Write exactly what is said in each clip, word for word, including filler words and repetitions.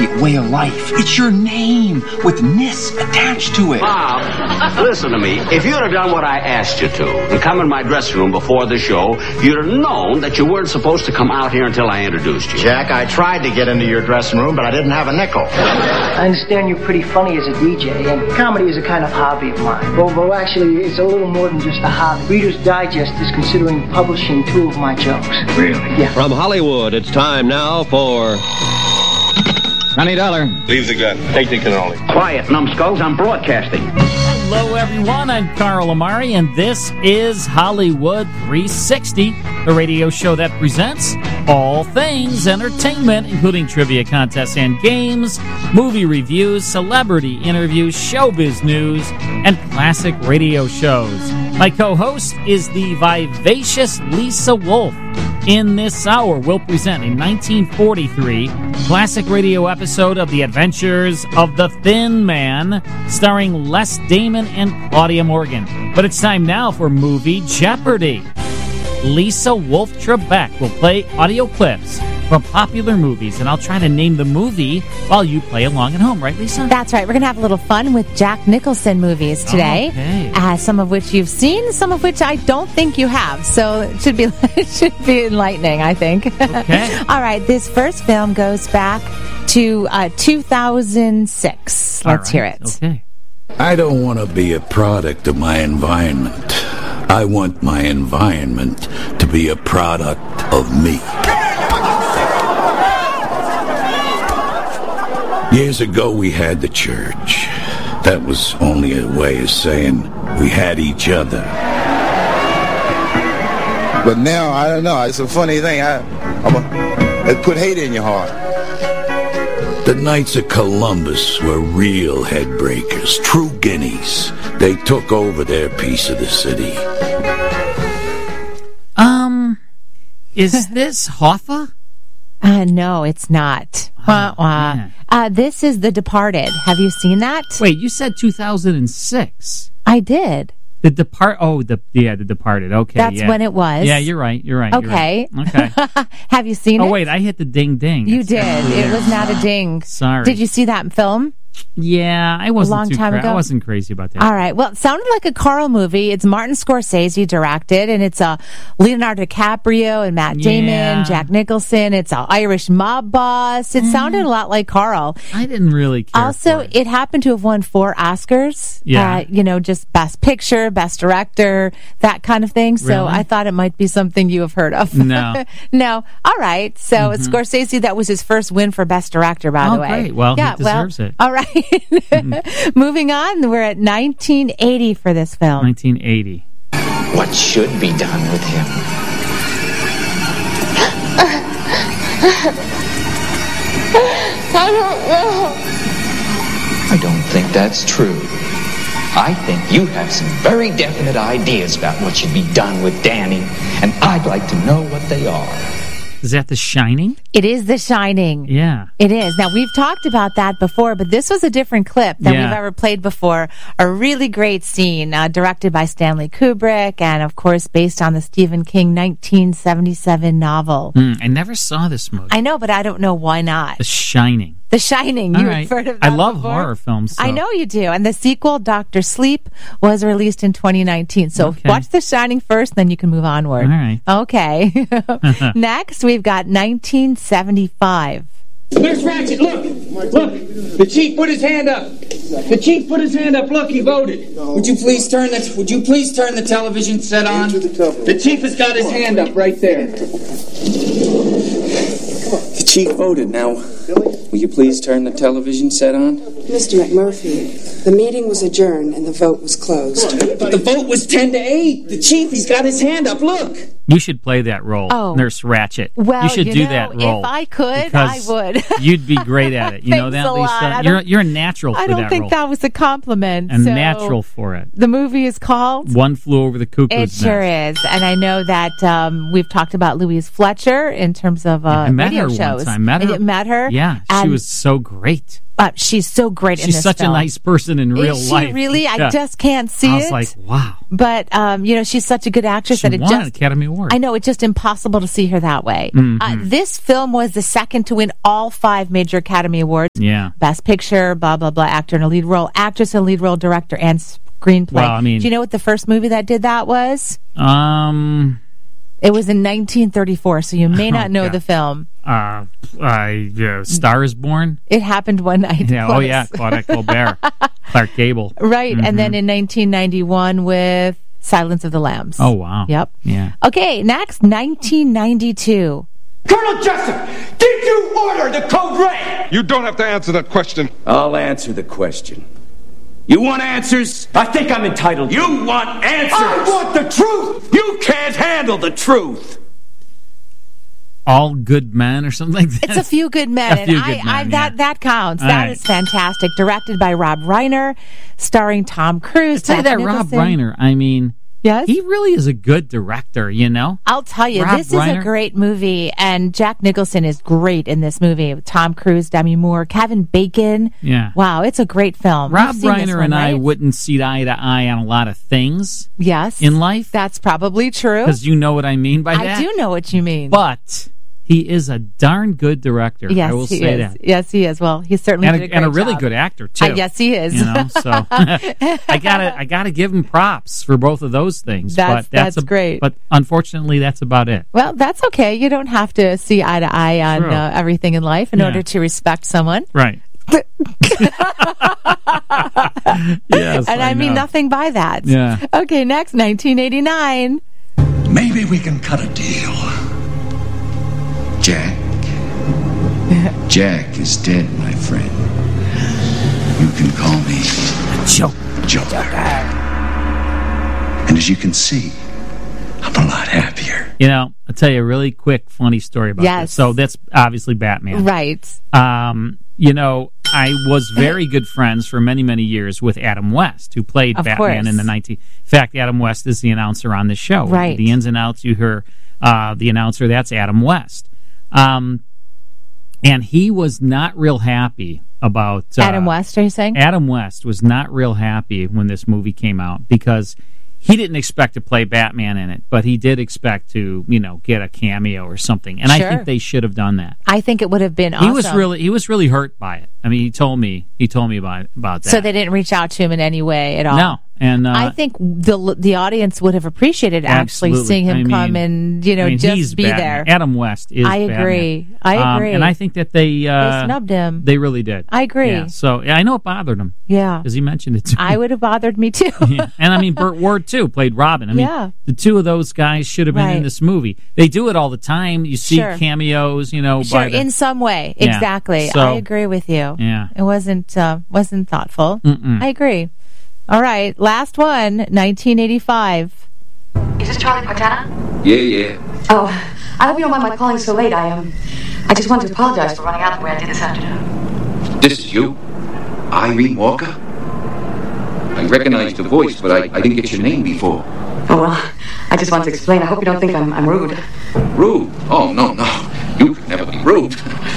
artistic way of life. It's your name with Nis attached to it. Bob, listen to me. If you'd have done what I asked you to and come in my dressing room before the show, you'd have known that you weren't supposed to come out here until I introduced you. Jack, I tried to get into your dressing room, but I didn't have a nickel. I understand you're pretty funny as a D J, and comedy is a kind of hobby of mine. Well, well, actually, it's a little more than just a hobby. Reader's Digest is considering publishing two of my jokes. Really? Yeah. From Hollywood, it's time now for... twenty dollars. Leave the gun. Take the cannoli. Quiet, numbskulls. I'm broadcasting. Hello, everyone. I'm Carl Amari, and this is Hollywood three sixty, the radio show that presents all things entertainment, including trivia contests and games, movie reviews, celebrity interviews, showbiz news, and classic radio shows. My co-host is the vivacious Lisa Wolf. In this hour, we'll present a nineteen forty-three classic radio episode of The Adventures of the Thin Man, starring Les Damon and Claudia Morgan. But it's time now for Movie Jeopardy! Lisa Wolf Trebek will play audio clips from popular movies, and I'll try to name the movie while you play along at home, right, Lisa? That's right. We're going to have a little fun with Jack Nicholson movies today, okay. uh, some of which you've seen, some of which I don't think you have. So it should be it should be enlightening, I think. Okay. All right. This first film goes back to uh, two thousand six. All Let's right. hear it. Okay. I don't want to be a product of my environment. I want my environment to be a product of me. Years ago, we had the church. That was only a way of saying we had each other. But now, I don't know. It's a funny thing. I, I'm a, it put hate in your heart. The Knights of Columbus were real headbreakers, true guineas. They took over their piece of the city. Um, is this Hoffa? Uh, no, it's not. Wah, wah. man. Uh, this is The Departed. Have you seen that? Wait, you said two thousand six. I did. The Depart. Oh, the yeah, The Departed. Okay, That's yeah. when it was. Yeah, you're right. You're right. Okay. You're right. Okay. Have you seen Oh it? wait, I hit the ding ding. You That's did. probably It there. was not a ding. Sorry. Did you see that film? Yeah, I wasn't A long too time cra- ago? I wasn't crazy about that. All right. Well, it sounded like a Carl movie. It's Martin Scorsese directed, and it's uh, Leonardo DiCaprio and Matt Damon, Yeah. Jack Nicholson. It's an Irish mob boss. It sounded a lot like Carl. I didn't really care. Also, for it. it happened to have won four Oscars. Yeah. Uh, you know, just Best Picture, Best Director, that kind of thing. So Really? I thought it might be something you have heard of. No. No. All right. So it's Scorsese. That was his first win for Best Director, by Oh, the way. great. Well, he yeah, deserves well, it. All right. Moving on, we're at nineteen eighty for this film. nineteen eighty. What should be done with him? I don't know. I don't think that's true. I think you have some very definite ideas about what should be done with Danny, and I'd like to know what they are. Is that The Shining? It is The Shining. Yeah. It is. Now, we've talked about that before, but this was a different clip than Yeah. we've ever played before. A really great scene, uh, directed by Stanley Kubrick, and, of course, based on the Stephen King nineteen seventy-seven novel. Mm, I never saw this movie. I know, but I don't know why not. The Shining. The Shining. All You right. have heard of I that love before? horror films. I so- know you do. And the sequel, Doctor Sleep, was released in twenty nineteen. So Okay. watch The Shining first, then you can move onward. All right. Okay. Next, we've got nineteen seventy-five. There's Ratchet. Look, look. The chief put his hand up. The chief put his hand up. Look, he voted. Would you please turn the Would you please turn the television set on? The chief has got his hand up right there. The chief voted. Now, will you please turn the television set on? Mister McMurphy, the meeting was adjourned and the vote was closed. But the vote was ten to eight. The chief, he's got his hand up. Look. You should play that role, Oh. Nurse Ratchet. Well, you should you do know, that role. if I could, because I would. You'd be great at it. You know Thanks that, a Lisa? lot. I You're don't- you're a natural for I don't that think role. that was a compliment. A so natural for it. The movie is called One Flew Over the It Cuckoo's sure Nest. is. And I know that um, we've talked about Louise Fletcher in terms of uh, I met radio her shows. one time. Met her. You met her? Yeah, she And- was so great. Uh, she's so great in She's this such film. a nice person in real Is she life. really? I Yeah. just can't see I was it. like, wow. But, um, you know, she's such a good actress She that it won an just... Academy Award. I know, it's just impossible to see her that way. Mhm. Uh, this film was the second to win all five major Academy Awards. Yeah. Best Picture, blah, blah, blah, actor in a lead role, actress in a lead role, director, and screenplay. Well, I mean- Do you know what the first movie that did that was? Um... It was in nineteen thirty-four, so you may not Oh, know God. the film. Uh, I uh, Star is Born. It happened one night. Yeah. Oh yeah, Claudette Colbert, Clark Gable. Right, Mhm. and then in nineteen ninety-one with Silence of the Lambs. Oh wow. Yep. Yeah. Okay, next, nineteen ninety-two. Colonel Jessup, did you order the code red? You don't have to answer that question. I'll answer the question. You want answers? I think I'm entitled. You want answers? I want the truth. You can't handle the truth. All Good Men or something like that. It's A Few Good Men. A Few and Good I, Men, I, yeah. that, that counts. All That right. is fantastic. Directed by Rob Reiner, starring Tom Cruise. Say Jack that Rob Nicholson. Reiner. I mean, Yes? he really is a good director. You know. I'll tell you, Rob this Reiner? is a great movie, and Jack Nicholson is great in this movie. Tom Cruise, Demi Moore, Kevin Bacon. Yeah. Wow, it's a great film. Rob You've seen this Reiner one, and I right? wouldn't see eye to eye on a lot of things Yes. in life That's probably true. because you know what I mean by that. I do know what you mean. But he is a darn good director. yes, I will he say is. that. Yes, he is. Well, he certainly And did a a, great and a really job. good actor too. Uh, yes, he is. You know, so I gotta I gotta give him props for both of those things. That's- but that's, that's a- great. But unfortunately, that's about it. Well, that's okay. You don't have to see eye to eye on True. uh, everything in life in Yeah. order to respect someone. Right. Yes, and I, I mean know. nothing by that. Yeah. Okay, next, nineteen eighty-nine. Maybe we can cut a deal. Jack. Jack is dead, my friend. You can call me Joker. Joker. And as you can see, I'm a lot happier. You know, I'll tell you a really quick, funny story about Yes. this. So that's obviously Batman. Right. Um, you know, I was very good friends for many, many years with Adam West, who played Of Batman course. in the nineteen. In fact, Adam West is the announcer on this show. Right. The ins and outs, you hear uh, the announcer. That's Adam West. Um, and he was not real happy about uh, Adam West, are you saying? Adam West was not real happy when this movie came out because he didn't expect to play Batman in it, but he did expect to, you know, get a cameo or something. And Sure. I think they should have done that. I think it would have been awesome. He was really he was really hurt by it. I mean, he told me he told me about about that. So they didn't reach out to him in any way at all? No. And uh, I think the the audience would have appreciated actually absolutely. seeing him I come mean- and, you know, I mean, just he's be Batman. there. Adam West is I agree. Batman. I Um, agree. and I think that they uh, They snubbed him. They really did. I agree. Yeah, so yeah, I know it bothered him. Yeah. Because he mentioned it to me. I would have bothered me too. Yeah. And I mean, Burt Ward too played Robin. I mean, Yeah. the two of those guys should have been Right. in this movie. They do it all the time. You see Sure. cameos, you know. Sure, by the, in some way. Yeah. Exactly. So- I agree with you. Yeah. It wasn't uh, wasn't thoughtful. Mm-mm. I agree. All right, last one, nineteen eighty-five. Is this Charlie Partana? Yeah, yeah. Oh, I hope you don't mind my calling so late. I um, I just wanted to apologize for running out the way I did this afternoon. This is you? Irene Walker? I recognize the voice, but I, I didn't get your name before. Oh, well, I just wanted to explain. I hope you don't think I'm, I'm rude. Rude? Oh, no, no. You could never be rude.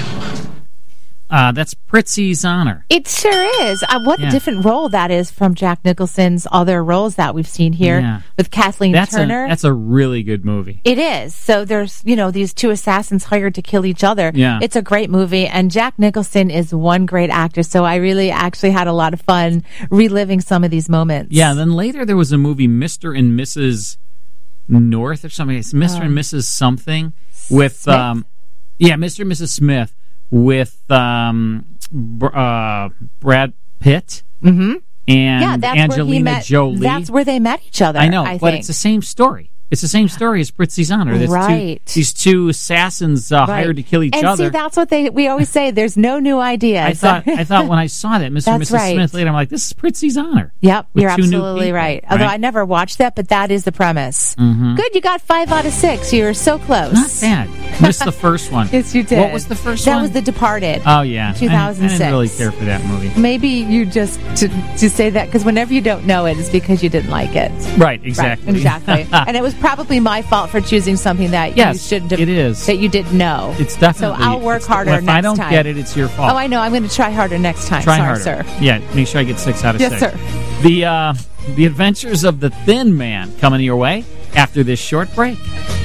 Uh, that's Pritzi's Honor. It sure is. Uh, what Yeah. a different role that is from Jack Nicholson's other roles that we've seen here Yeah. with Kathleen That's Turner. a that's a really good movie. It is. So there's, you know, these two assassins hired to kill each other. Yeah. It's a great movie, and Jack Nicholson is one great actor. So I really actually had a lot of fun reliving some of these moments. Yeah. Then later there was a movie, Mister and Missus North or something. It's Mister Oh. and Missus something with Smith? um, yeah, Mister and Missus Smith with um, Br- uh, Brad Pitt Mm-hmm. and Yeah, that's where he Angelina met, Jolie. That's where they met each other. I know, I but think. it's the same story. It's the same story as Pritzi's Honor. There's Right. Two, these two assassins uh, Right. hired to kill each and other. see, that's what they we always say. There's no new ideas. I thought I thought when I saw that Mister and That's Missus right. Smith later, I'm like, this is Pritzi's Honor. Yep, with you're two new absolutely people, right. Although right? I never watched that, but that is the premise. Mhm. Good, you got five out of six. You were so close. Not bad. Missed the first one. Yes, you did. What was the first that one? was The Departed. Oh yeah, two thousand six. I, I didn't really care for that movie. Maybe you just to, to say that because whenever you don't know it, it's because you didn't like it. Right, exactly. Right, exactly. And it was probably my fault for choosing something that yes, you shouldn't have. It is. That you didn't know. It's definitely. So I'll work harder if next time. If I don't time. get it, it's your fault. Oh, I know. I'm going to try harder next time. Try Sorry, harder. sir. Yeah, make sure I get six out of yes, six. Yes, sir. The, uh, the Adventures of the Thin Man coming your way after this short break.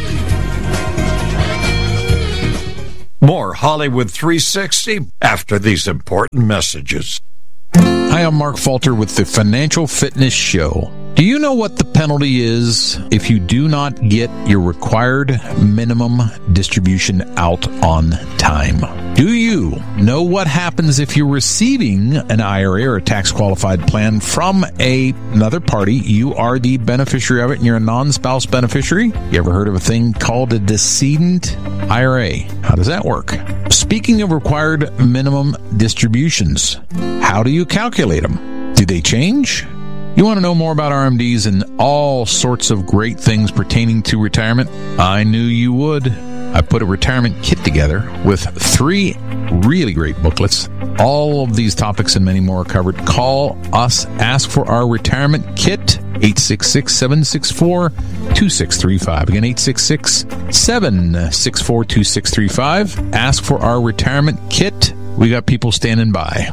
More Hollywood three sixty after these important messages. Hi, I'm Mark Falter with the Financial Fitness Show. Do you know what the penalty is if you do not get your required minimum distribution out on time? Do you know what happens if you're receiving an I R A or a tax-qualified plan from a, another party? You are the beneficiary of it, and you're a non-spouse beneficiary. You ever heard of a thing called a decedent I R A? How does that work? Speaking of required minimum distributions, how do you calculate them? Do they change? You want to know more about R M Ds and all sorts of great things pertaining to retirement? I knew you would. I put a retirement kit together with three really great booklets. All of these topics and many more are covered. Call us. Ask for our retirement kit. eight six six, seven six four, two six three five. Again, eight six six, seven six four, two six three five. Ask for our retirement kit. We got people standing by.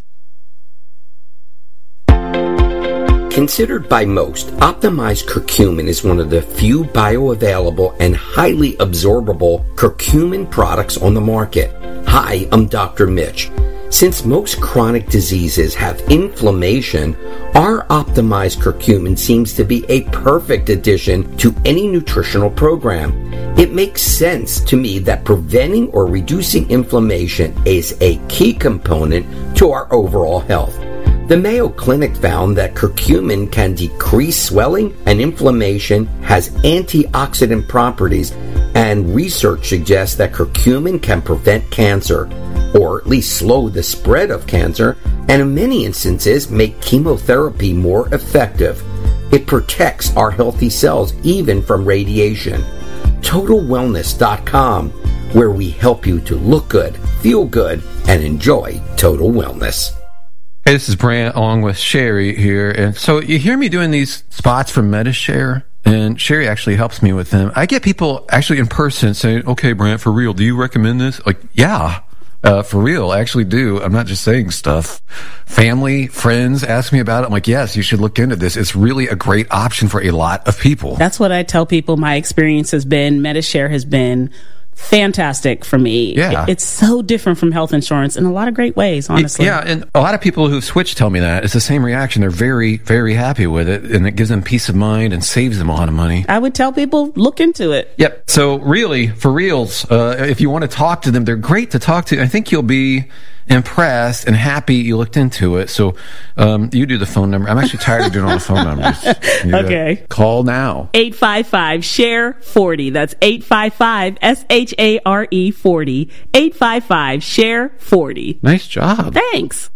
Considered by most, optimized curcumin is one of the few bioavailable and highly absorbable curcumin products on the market. Hi, I'm Doctor Mitch. Since most chronic diseases have inflammation, our optimized curcumin seems to be a perfect addition to any nutritional program. It makes sense to me that preventing or reducing inflammation is a key component to our overall health. The Mayo Clinic found that curcumin can decrease swelling and inflammation, has antioxidant properties, and research suggests that curcumin can prevent cancer, or at least slow the spread of cancer, and in many instances make chemotherapy more effective. It protects our healthy cells even from radiation. Total Wellness dot com, where we help you to look good, feel good, and enjoy total wellness. Hey, this is Brant along with Sherry here. And so you hear me doing these spots from MediShare, and Sherry actually helps me with them. I get people actually in person saying, okay, Brant, for real, do you recommend this? Like, yeah, uh, for real, I actually do. I'm not just saying stuff. Family, friends ask me about it. I'm like, yes, you should look into this. It's really a great option for a lot of people. That's what I tell people my experience has been. MediShare has been fantastic for me. Yeah. It's so different from health insurance in a lot of great ways, honestly. Yeah, and a lot of people who've switched tell me that. It's the same reaction. They're very, very happy with it, and it gives them peace of mind and saves them a lot of money. I would tell people, look into it. Yep. So really, for reals, uh, if you want to talk to them, they're great to talk to. I think you'll be impressed and happy you looked into it. So um, you do the phone number. I'm actually tired of doing all the phone numbers. You okay. Call now. eight five five, S H A R E, forty. That's eight five five, S H A R E, forty. eight five five, S H A R E, forty. Nice job. Thanks.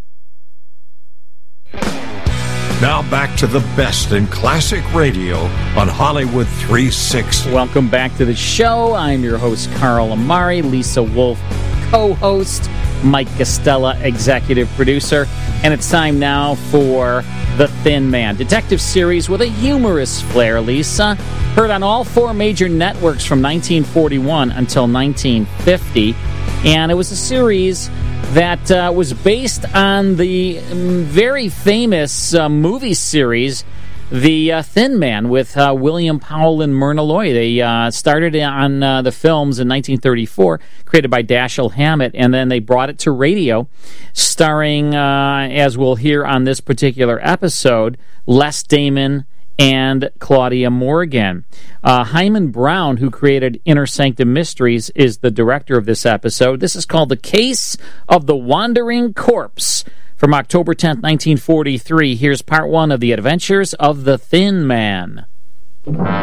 Now back to the best in classic radio on Hollywood three sixty. Welcome back to the show. I'm your host, Carl Amari. Lisa Wolf, co-host. Mike Costella, executive producer. And it's time now for The Thin Man, detective series with a humorous flair, Lisa. Heard on all four major networks from nineteen forty-one until nineteen fifty. And it was a series that uh, was based on the um, very famous uh, movie series, The uh, Thin Man, with uh, William Powell and Myrna Loy. They uh, started on uh, the films in nineteen thirty-four, created by Dashiell Hammett, and then they brought it to radio, starring, uh, as we'll hear on this particular episode, Les Damon and Claudia Morgan. Uh, Hyman Brown, who created Inner Sanctum Mysteries, is the director of this episode. This is called The Case of the Wandering Corpse. From October tenth, nineteen forty-three, here's part one of The Adventures of the Thin Man.